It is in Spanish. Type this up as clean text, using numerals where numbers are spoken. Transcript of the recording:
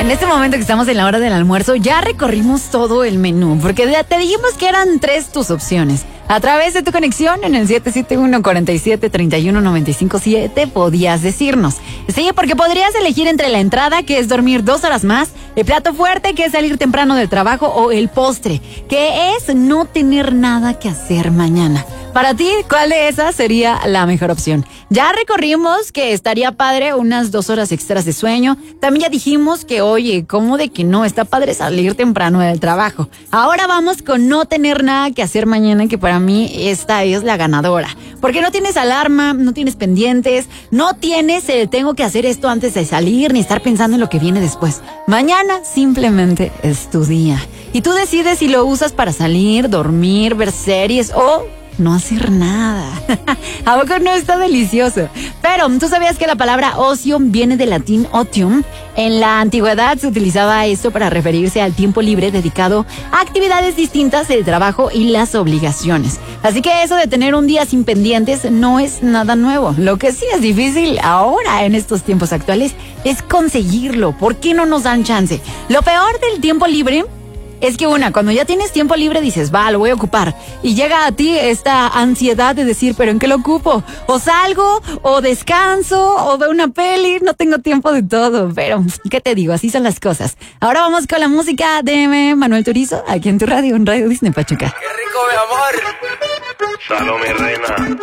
En este momento que estamos en la hora del almuerzo, ya recorrimos todo el menú, porque te dijimos que eran 3 tus opciones. A través de tu conexión en el 771-47-31-95-7 podías decirnos. Sí, porque podrías elegir entre la entrada, que es dormir 2 horas más, el plato fuerte, que es salir temprano del trabajo, o el postre, que es no tener nada que hacer mañana. Para ti, ¿cuál de esas sería la mejor opción? Ya recorrimos que estaría padre unas 2 horas extras de sueño. También ya dijimos que, oye, ¿cómo de que no? Está padre salir temprano del trabajo. Ahora vamos con no tener nada que hacer mañana, que para mí esta es la ganadora. Porque no tienes alarma, no tienes pendientes, no tienes tengo que hacer esto antes de salir, ni estar pensando en lo que viene después. Mañana simplemente es tu día. Y tú decides si lo usas para salir, dormir, ver series o no hacer nada. ¿A poco no está delicioso? Pero, ¿tú sabías que la palabra ocio viene del latín otium? En la antigüedad se utilizaba esto para referirse al tiempo libre dedicado a actividades distintas del trabajo y las obligaciones. Así que eso de tener un día sin pendientes no es nada nuevo. Lo que sí es difícil ahora, en estos tiempos actuales, es conseguirlo. ¿Por qué no nos dan chance? Lo peor del tiempo libre es que cuando ya tienes tiempo libre dices, va, lo voy a ocupar. Y llega a ti esta ansiedad de decir, ¿pero en qué lo ocupo? O salgo, o descanso, o veo una peli. No tengo tiempo de todo. Pero, ¿qué te digo? Así son las cosas. Ahora vamos con la música de Manuel Turizo, aquí en tu radio, en Radio Disney Pachuca. ¡Qué rico, mi amor! Salud, mi reina.